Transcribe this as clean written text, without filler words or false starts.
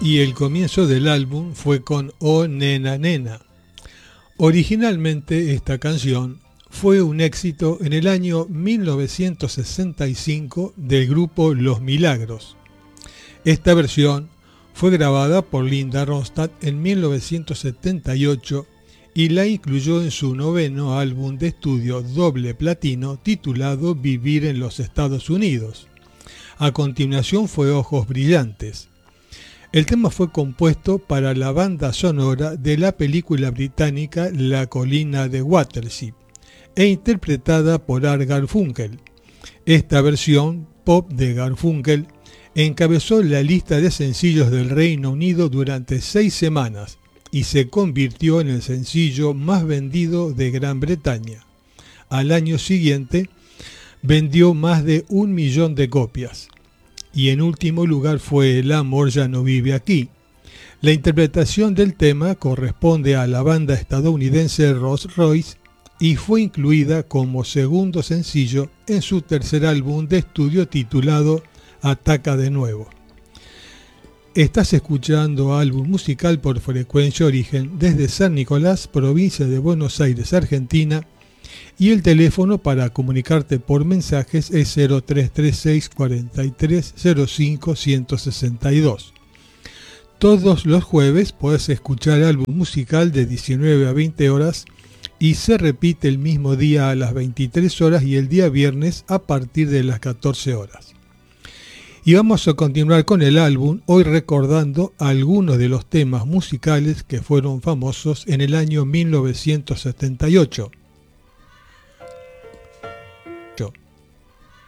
y el comienzo del álbum fue con Oh Nena Nena. Originalmente esta canción fue un éxito en el año 1965 del grupo Los Milagros. Esta versión fue grabada por Linda Ronstadt en 1978 y la incluyó en su noveno álbum de estudio doble platino titulado Vivir en los Estados Unidos. A continuación fue Ojos Brillantes. El tema fue compuesto para la banda sonora de la película británica La colina de Watership e interpretada por Art Garfunkel. Esta versión pop de Garfunkel encabezó la lista de sencillos del Reino Unido durante 6 semanas y se convirtió en el sencillo más vendido de Gran Bretaña. Al año siguiente vendió más de 1 millón de copias. Y en último lugar fue El amor ya no vive aquí. La interpretación del tema corresponde a la banda estadounidense Rolls-Royce y fue incluida como segundo sencillo en su tercer álbum de estudio titulado Ataca de nuevo. Estás escuchando álbum musical por Frecuencia Origen desde San Nicolás, provincia de Buenos Aires, Argentina, y el teléfono para comunicarte por mensajes es 0336 43 05 162. Todos los jueves puedes escuchar álbum musical de 19 a 20 horas y se repite el mismo día a las 23 horas y el día viernes a partir de las 14 horas. Y vamos a continuar con el álbum, hoy recordando algunos de los temas musicales que fueron famosos en el año 1978.